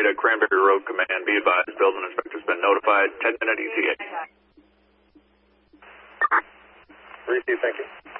to Cranberry Road Command. Be advised, building inspector's been notified. 10-minute ETA. Received, thank you.